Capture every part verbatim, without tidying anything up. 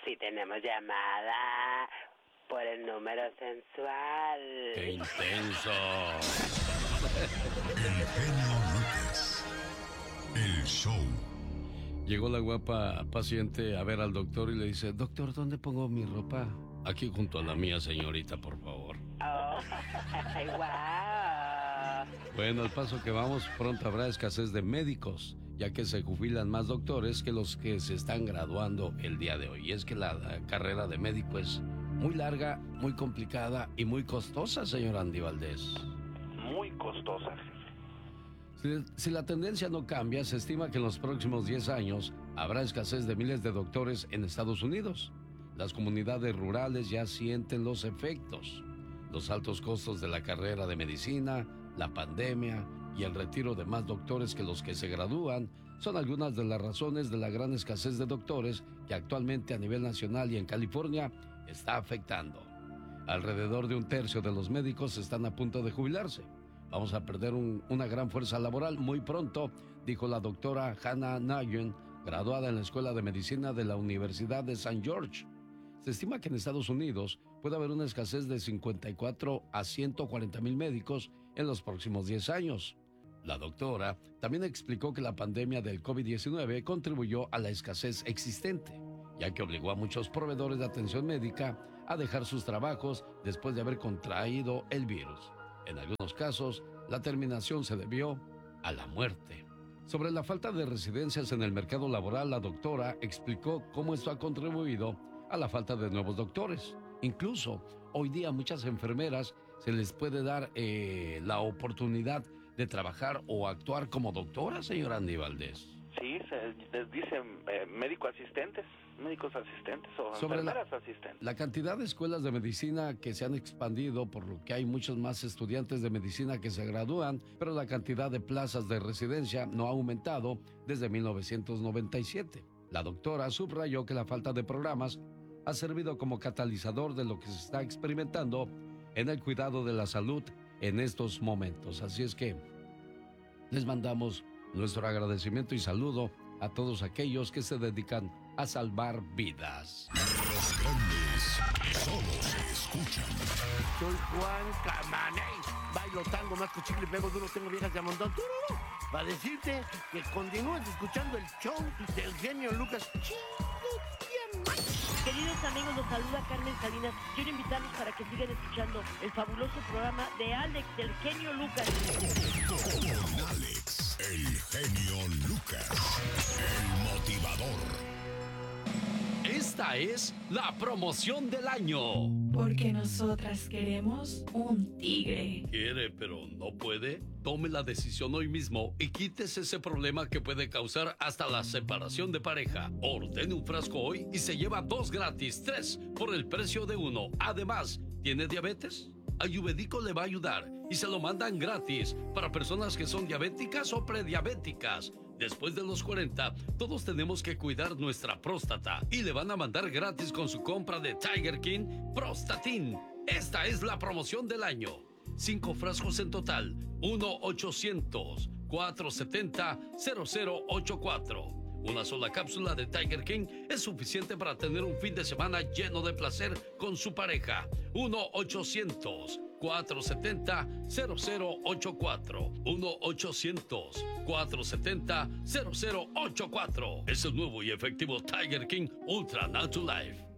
Sí tenemos llamada por el número sensual. ¡Qué intenso! El genio Lucas. El show. Llegó la guapa paciente a ver al doctor y le dice, doctor, ¿dónde pongo mi ropa? Aquí junto a la mía, señorita, por favor. Oh, ay, wow. Bueno, al paso que vamos, pronto habrá escasez de médicos, ya que se jubilan más doctores que los que se están graduando el día de hoy. Y es que la, la carrera de médico es muy larga, muy complicada y muy costosa, señor Andy Valdés. Muy costosa. Si, si la tendencia no cambia, se estima que en los próximos diez años habrá escasez de miles de doctores en Estados Unidos. Las comunidades rurales ya sienten los efectos. Los altos costos de la carrera de medicina, la pandemia y el retiro de más doctores que los que se gradúan son algunas de las razones de la gran escasez de doctores que actualmente a nivel nacional y en California está afectando. Alrededor de un tercio de los médicos están a punto de jubilarse. Vamos a perder un, una gran fuerza laboral muy pronto, dijo la doctora Hannah Nguyen, graduada en la Escuela de Medicina de la Universidad de Saint George. Se estima que en Estados Unidos puede haber una escasez de cincuenta y cuatro a ciento cuarenta mil médicos en los próximos diez años. La doctora también explicó que la pandemia del COVID diecinueve contribuyó a la escasez existente, ya que obligó a muchos proveedores de atención médica a dejar sus trabajos después de haber contraído el virus. En algunos casos, la terminación se debió a la muerte. Sobre la falta de residencias en el mercado laboral, la doctora explicó cómo esto ha contribuido a la falta de nuevos doctores. Incluso, hoy día muchas enfermeras se les puede dar eh, la oportunidad de trabajar o actuar como doctora, señor Andy Valdés. Sí, se les dicen eh, médico asistentes, médicos asistentes o Sobre enfermeras la, asistentes. La cantidad de escuelas de medicina que se han expandido, por lo que hay muchos más estudiantes de medicina que se gradúan, pero la cantidad de plazas de residencia no ha aumentado desde mil novecientos noventa y siete. La doctora subrayó que la falta de programas ha servido como catalizador de lo que se está experimentando en el cuidado de la salud en estos momentos. Así es que les mandamos nuestro agradecimiento y saludo a todos aquellos que se dedican a salvar vidas. Los grandes solo se escuchan. Soy Juan Camaney. Bailo tango, más chicle, pego duro, tengo viejas de a montón. ¡Tururú! Para decirte que continúes escuchando el show del genio Lucas. Queridos amigos, los saluda Carmen Salinas. Quiero invitarlos para que sigan escuchando el fabuloso programa de Alex, del genio Lucas. Con Alex, el genio Lucas, el motivador. Esta es la promoción del año. Porque nosotras queremos un tigre. ¿Quiere pero no puede? Tome la decisión hoy mismo y quítese ese problema que puede causar hasta la separación de pareja. Ordene un frasco hoy y se lleva dos gratis, tres por el precio de uno. Además, ¿tiene diabetes? Ayurvédico le va a ayudar y se lo mandan gratis para personas que son diabéticas o prediabéticas. Después de los cuarenta, todos tenemos que cuidar nuestra próstata y le van a mandar gratis con su compra de Tiger King Prostatin. Esta es la promoción del año. Cinco frascos en total. uno ochocientos, cuatrocientos setenta, cero cero ochenta y cuatro. Una sola cápsula de Tiger King es suficiente para tener un fin de semana lleno de placer con su pareja. uno ochocientos, cuatrocientos setenta, cero cero ochenta y cuatro. uno ochocientos, cuatrocientos setenta, cero cero ochenta y cuatro. Es el nuevo y efectivo Tiger King Ultra Natural Life.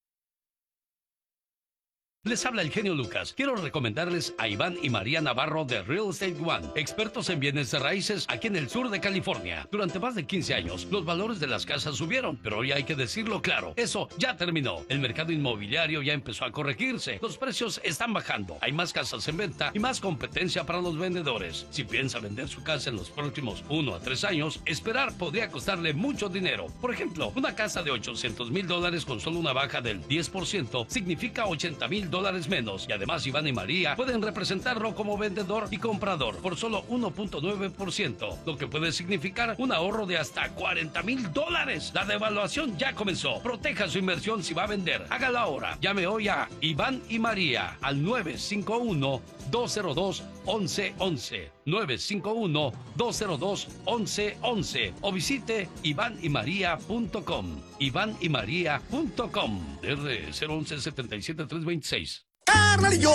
Les habla el genio Lucas. Quiero recomendarles a Iván y María Navarro de Real Estate One, expertos en bienes de raíces aquí en el sur de California. Durante más de quince años, los valores de las casas subieron, pero hoy hay que decirlo claro, eso ya terminó. El mercado inmobiliario ya empezó a corregirse, los precios están bajando, hay más casas en venta y más competencia para los vendedores. Si piensa vender su casa en los próximos uno a tres años, esperar podría costarle mucho dinero. Por ejemplo, una casa de ochocientos mil dólares con solo una baja del diez por ciento significa ochenta mil dólares menos. Y además Iván y María pueden representarlo como vendedor y comprador por solo uno punto nueve por ciento, lo que puede significar un ahorro de hasta cuarenta mil dólares. La devaluación ya comenzó. Proteja su inversión si va a vender. Hágalo ahora. Llame hoy a Iván y María al nueve cinco uno, dos cero dos, once once. nueve cinco uno, dos cero dos, once once. O visite iván y maría punto com. iván y maría punto com. R cero once, setenta y siete, trescientos veintiséis. Carnal, y yo